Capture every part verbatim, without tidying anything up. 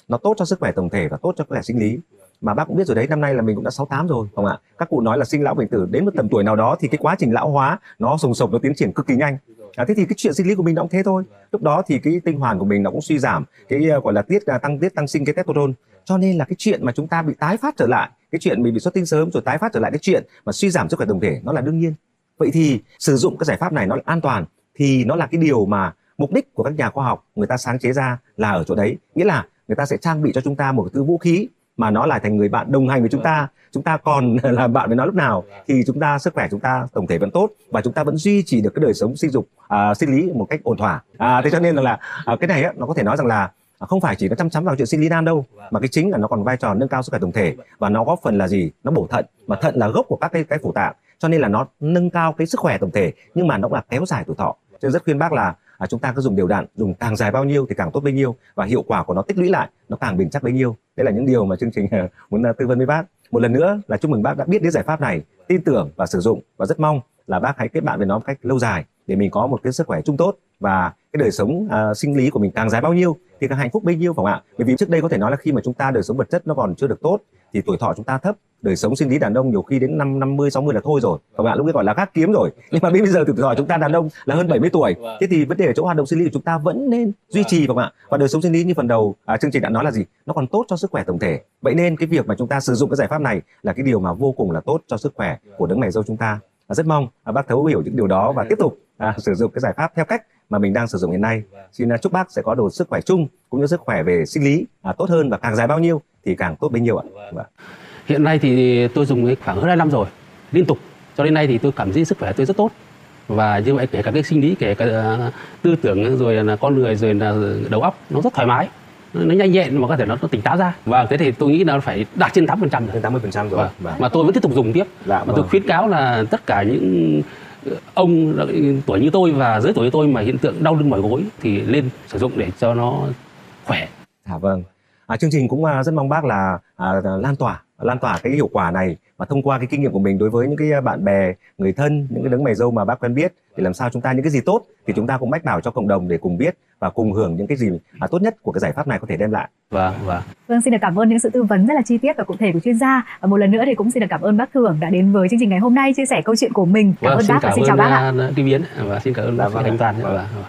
nó tốt cho sức khỏe tổng thể và tốt cho sức khỏe sinh lý. Mà bác cũng biết rồi đấy, năm nay là mình cũng đã sáu tám rồi, không ạ? Các cụ nói là sinh lão bệnh tử, đến một tầm tuổi nào đó thì cái quá trình lão hóa nó sồng sộc, nó tiến triển cực kỳ nhanh. À, thế thì cái chuyện sinh lý của mình nó cũng thế thôi. Lúc đó thì cái tinh hoàn của mình nó cũng suy giảm, cái uh, gọi là tiết uh, tăng tiết tăng sinh cái testosterone. Cho nên là cái chuyện mà chúng ta bị tái phát trở lại, cái chuyện mình bị xuất tinh sớm rồi tái phát trở lại, cái chuyện mà suy giảm sức khỏe tổng thể nó là đương nhiên. Vậy thì sử dụng cái giải pháp này nó là an toàn, thì nó là cái điều mà mục đích của các nhà khoa học người ta sáng chế ra là ở chỗ đấy. Nghĩa là người ta sẽ trang bị cho chúng ta một cái thứ vũ khí mà nó là thành người bạn đồng hành với chúng ta. Chúng ta còn là bạn với nó lúc nào thì chúng ta sức khỏe chúng ta tổng thể vẫn tốt và chúng ta vẫn duy trì được cái đời sống sinh dục à, sinh lý một cách ổn thỏa. À, thế cho nên là à, cái này á, nó có thể nói rằng là không phải chỉ nó chăm chăm vào chuyện sinh lý nam đâu, mà cái chính là nó còn vai trò nâng cao sức khỏe tổng thể và nó góp phần là gì? Nó bổ thận, mà thận là gốc của các cái cái phủ tạng, cho nên là nó nâng cao cái sức khỏe tổng thể, nhưng mà nó cũng là kéo dài tuổi thọ. Cho nên rất khuyên bác là à, chúng ta cứ dùng đều đặn, dùng càng dài bao nhiêu thì càng tốt bấy nhiêu, và hiệu quả của nó tích lũy lại nó càng bền chắc bấy nhiêu. Đây là những điều mà chương trình muốn tư vấn với bác. Một lần nữa là chúc mừng bác đã biết đến giải pháp này, tin tưởng và sử dụng, và rất mong là bác hãy kết bạn với nó một cách lâu dài để mình có một cái sức khỏe chung tốt, và cái đời sống uh, sinh lý của mình càng dài bao nhiêu thì càng hạnh phúc bấy nhiêu, phải không ạ? Bởi vì trước đây có thể nói là khi mà chúng ta đời sống vật chất nó còn chưa được tốt thì tuổi thọ chúng ta thấp, đời sống sinh lý đàn ông nhiều khi đến năm năm mươi sáu mươi là thôi rồi, các bạn, lúc ấy gọi là gác kiếm rồi. Nhưng mà bây giờ tuổi thọ chúng ta đàn ông là hơn bảy mươi tuổi, thế thì vấn đề ở chỗ hoạt động sinh lý của chúng ta vẫn nên duy trì, phải không ạ? Và đời sống sinh lý như phần đầu à, chương trình đã nói là gì, nó còn tốt cho sức khỏe tổng thể. Vậy nên cái việc mà chúng ta sử dụng cái giải pháp này là cái điều mà vô cùng là tốt cho sức khỏe của đấng mày râu chúng ta. À, rất mong à, bác thấu hiểu những điều đó và tiếp tục à, sử dụng cái giải pháp theo cách mà mình đang sử dụng hiện nay. Xin chúc bác sẽ có được sức khỏe chung cũng như sức khỏe về sinh lý à, tốt hơn, và càng dài bao nhiêu thì càng tốt bấy nhiêu ạ. Vâng. Hiện nay thì tôi dùng khoảng hơn hai năm rồi, liên tục cho đến nay thì tôi cảm thấy sức khỏe tôi rất tốt, và như vậy kể cả cái sinh lý, kể cả tư tưởng, rồi là con người, rồi là đầu óc nó rất thoải mái, nó nhanh nhẹn mà có thể nó, nó tỉnh táo ra. Và thế thì tôi nghĩ là phải đạt trên tám phần trăm rồi. Trên tám mươi phần trăm rồi. Và, và. Mà tôi vẫn tiếp tục dùng tiếp. Dạ, mà vâng. Tôi khuyến cáo là tất cả những ông tuổi như tôi và dưới tuổi như tôi mà hiện tượng đau lưng mỏi gối thì lên sử dụng để cho nó khỏe. Dạ vâng. À, chương trình cũng rất mong bác là à, lan tỏa lan tỏa cái hiệu quả này, và thông qua cái kinh nghiệm của mình đối với những cái bạn bè, người thân, những cái đấng mày râu mà bác quen biết, để làm sao chúng ta những cái gì tốt thì chúng ta cũng mách bảo cho cộng đồng để cùng biết và cùng hưởng những cái gì à, tốt nhất của cái giải pháp này có thể đem lại. Vâng, vâng. Vâng, xin được cảm ơn những sự tư vấn rất là chi tiết và cụ thể của chuyên gia. Và một lần nữa thì cũng xin được cảm ơn bác Thưởng đã đến với chương trình ngày hôm nay chia sẻ câu chuyện của mình. Cảm Vâng, ơn bác và xin chào bác ạ. Kim Yến và xin cảm ơn bác Khánh Toàn.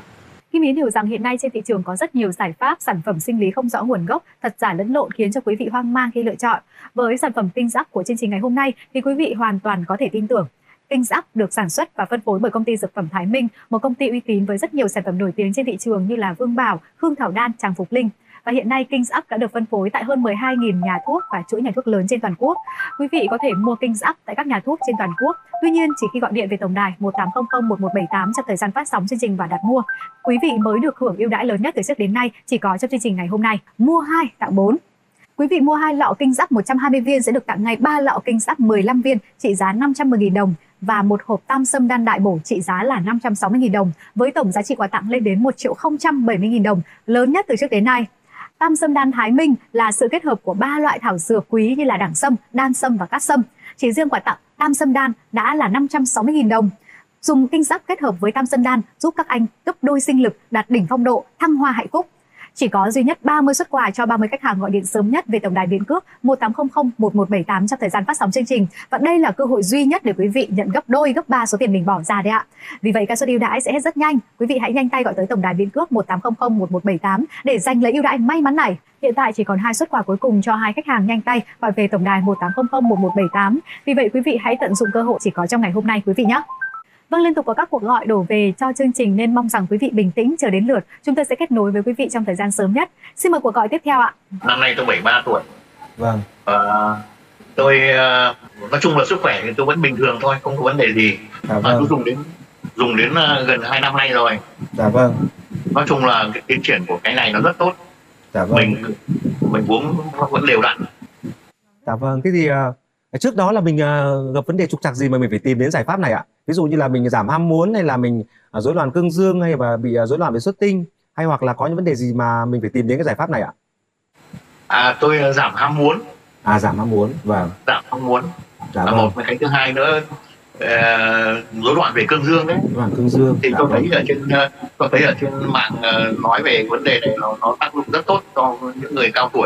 Kim Yến hiểu rằng hiện nay trên thị trường có rất nhiều giải pháp sản phẩm sinh lý không rõ nguồn gốc, thật giả lẫn lộn khiến cho quý vị hoang mang khi lựa chọn. Với sản phẩm Kings Up của chương trình ngày hôm nay thì quý vị hoàn toàn có thể tin tưởng. Kings Up được sản xuất và phân phối bởi công ty dược phẩm Thái Minh, một công ty uy tín với rất nhiều sản phẩm nổi tiếng trên thị trường như là Vương Bảo, Hương Thảo Đan, Tràng Phục Linh. Và hiện nay Kings Up đã được phân phối tại hơn mười hai nghìn nhà thuốc và chuỗi nhà thuốc lớn trên toàn quốc. Quý vị có thể mua Kings Up tại các nhà thuốc trên toàn quốc. Tuy nhiên, chỉ khi gọi điện về tổng đài một tám không không một một bảy tám trong thời gian phát sóng chương trình và đặt mua, quý vị mới được hưởng ưu đãi lớn nhất từ trước đến nay, chỉ có trong chương trình ngày hôm nay. Mua hai tặng bốn. Quý vị mua hai lọ Kings Up một trăm hai mươi viên sẽ được tặng ngay ba lọ Kings Up mười lăm viên trị giá năm trăm mười nghìn đồng và một hộp tam sâm đan đại bổ trị giá là năm trăm sáu mươi nghìn đồng, với tổng giá trị quà tặng lên đến một triệu không trăm bảy mươi nghìn đồng, lớn nhất từ trước đến nay. Tam sâm đan Thái Minh là sự kết hợp của ba loại thảo dược quý như là đẳng sâm, đan sâm và cát sâm. Chỉ riêng quà tặng tam sâm đan đã là năm trăm sáu mươi nghìn đồng. Dùng Kings Up kết hợp với tam sâm đan giúp các anh gấp đôi sinh lực, đạt đỉnh phong độ, thăng hoa hạnh phúc. Chỉ có duy nhất ba mươi suất quà cho ba mươi khách hàng gọi điện sớm nhất về tổng đài Biện Cước một tám không không một một bảy tám trong thời gian phát sóng chương trình. Và đây là cơ hội duy nhất để quý vị nhận gấp đôi, gấp ba số tiền mình bỏ ra đấy ạ. Vì vậy các suất ưu đãi sẽ hết rất nhanh. Quý vị hãy nhanh tay gọi tới tổng đài Biện Cước một tám không không một một bảy tám để giành lấy ưu đãi may mắn này. Hiện tại chỉ còn hai suất quà cuối cùng cho hai khách hàng nhanh tay gọi về tổng đài một tám không không một một bảy tám. Vì vậy quý vị hãy tận dụng cơ hội chỉ có trong ngày hôm nay quý vị nhé. Vâng, liên tục có các cuộc gọi đổ về cho chương trình nên mong rằng quý vị bình tĩnh chờ đến lượt. Chúng tôi sẽ kết nối với quý vị trong thời gian sớm nhất. Xin mời cuộc gọi tiếp theo ạ. Năm nay tôi bảy mươi ba tuổi. Vâng. À, tôi nói chung là sức khỏe thì tôi vẫn bình thường thôi, không có vấn đề gì. Dạ vâng. À, tôi dùng đến dùng đến gần hai năm nay rồi. Dạ vâng. Nói chung là cái tiến triển của cái này nó rất tốt. Dạ vâng. Mình mình uống vẫn đều đặn. Dạ vâng. Thế thì uh, trước đó là mình uh, gặp vấn đề trục trặc gì mà mình phải tìm đến giải pháp này ạ? Ví dụ như là mình giảm ham muốn, hay là mình uh, rối loạn cương dương, hay là bị uh, rối loạn về xuất tinh, hay hoặc là có những vấn đề gì mà mình phải tìm đến cái giải pháp này ạ? À, tôi giảm ham muốn. À, giảm ham muốn, vâng. Giảm ham muốn. Dạ là vâng. Một cái thứ hai nữa rối uh, loạn về cương dương đấy. Rối loạn cương dương. Thì dạ tôi vâng. thấy ở trên uh, tôi thấy ở trên mạng uh, nói về vấn đề này nó nó tác dụng rất tốt cho những người cao tuổi.